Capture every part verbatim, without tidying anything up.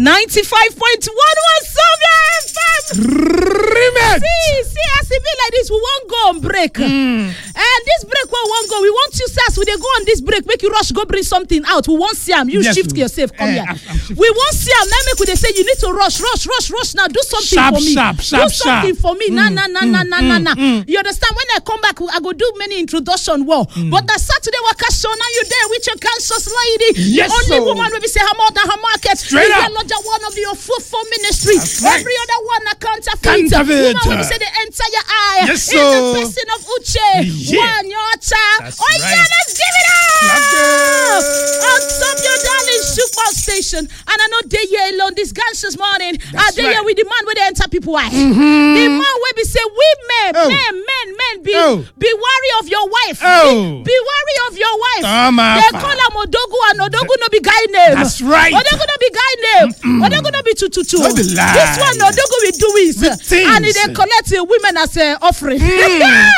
ninety-five point one Wazobia F M. See, see, as it be like this, we won't go on break. Mm. And this break we won't go. We want you, Sas, we they go on this break, make you rush, go bring something out. We won't see them. You yes, shift we, yourself. Come uh, here. I'm, I'm we won't see them. Now make we they say you need to rush, rush, rush, rush. Now do something sharp, for me. Sharp, sharp, do something sharp. for me. Mm, nah, nah, nah, mm, nah, nah, mm, nah, nah. Mm. You understand? When I come back, I go do many introduction. Well, mm. but that Saturday waka show now you there with your conscious lady. Yes, only so. woman will be say her mouth and her market. Straight up. One of your fruitful ministry. Right. Every other one a counterfeit. Woman will say the entire eye. Yes, so. In the person of Uche. Yeah. One your child. Oh right. yeah, let's give it up. On top your darling super station. And I know they here alone this gansh's morning. Are they right. here with the man where they enter people eye? Mm-hmm. The man where be say we men, oh. men, men, men be oh. be wary of your wife. Oh. Be, be wary of your wife. Oh, they call her Odogu and Odogu no be guy name. That's right. Odogu no be guy name. Mm. Odogu no be two two two. This one Odogu we do is and they collect uh, women as an uh, offering. Mm.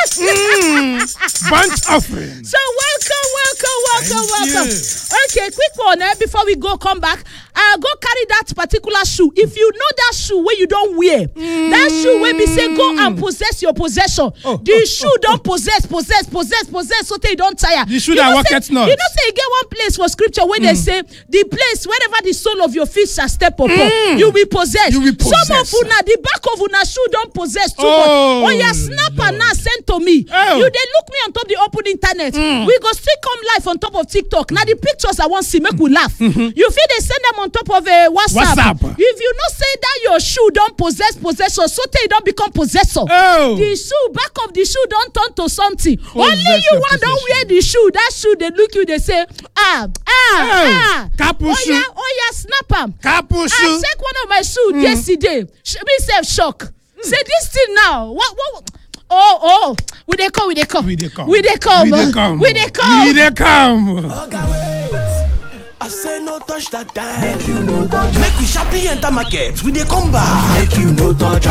mm. Bunch offering. So welcome, welcome, welcome, Thank welcome. You. Okay, quick one eh, before we go come back. Uh, go carry that particular shoe. If you know that shoe where you don't wear, mm. that shoe where we say go and possess your possession. Oh, the oh, shoe oh, don't oh. possess, possess, possess, possess, so they don't tire. The shoe you that work at not. You know say you get one place for scripture where mm. they say the place wherever the sole of your feet shall step upon, mm. you will possess. You will possess. Some of una the back of una shoe don't possess too oh, much. Oh yeah, snap and now send to me. Oh. You they look me on top of the open internet. Mm. We go still come live on top of TikTok. Now the pictures I want to see make we laugh. Mm-hmm. You feel they send them on top of a WhatsApp. WhatsApp. If you not say that your shoe don't possess possessor, so they don't become possessor. Oh. The shoe back of the shoe don't turn to something. Possessor, Only you want don't wear the shoe. That shoe they look you they say ah ah oh. ah. Kapu oh shoe. yeah oh yeah snap am. Kapu shoe. I take one of my shoe mm. yesterday. Me self shock. Mm. Say this thing now. What what? Oh oh. We they come. We they come. We they come. We they come. We they come. We they come. We they come. I say no touch that time. Make you no touch. Make we sharply enter market. We dey come back. Make you no touch.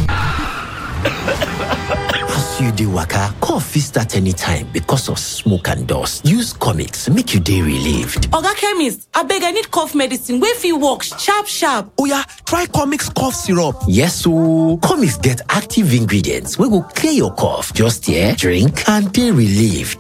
As you dey waka, cough fit start anytime because of smoke and dust. Use Comics make you dey relieved. Oga chemist, abeg I need cough medicine wey fit work sharp sharp. Oya, try Comics cough syrup. Yes ooo, Comics get active ingredients wey go clear your cough. Just here, drink and dey relieved.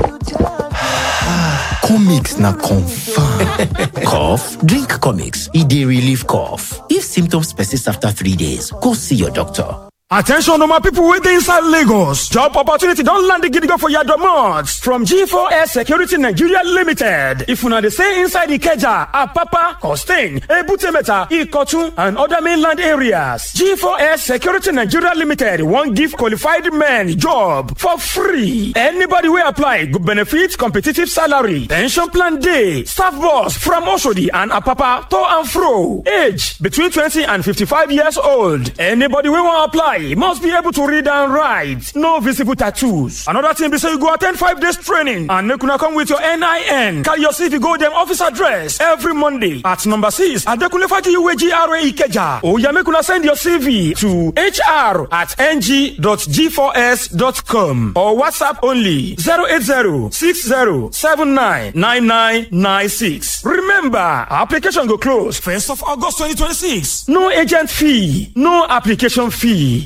Comics na confirm. Cough? Drink Comics. E dey relieve cough. If symptoms persist after three days, go see your doctor. Attention, my people waiting inside Lagos. Job opportunity don't land the gidigo for your domots from G four S Security Nigeria Limited. If you know they say inside Ikeja, Apapa, Costain, Ebutemeta, Ikotu, and other mainland areas, G four S Security Nigeria Limited won't give qualified men job for free. Anybody will apply good benefits, competitive salary, pension plan day, staff boss from Oshodi and Apapa, to and fro. Age between twenty and fifty-five years old. Anybody will want apply must be able to read and write. No visible tattoos. Another thing be say you go attend five days training and make una come with your N I N. Carry your C V go them office address every Monday at number six Adekunle Fakiyiwe G R A Ikeja. Or ya make una send your C V to H R at n g dot g four s dot com or WhatsApp only zero eight zero six zero seven nine nine nine nine six. Remember, application go close first of August twenty twenty-six. No agent fee, no application fee.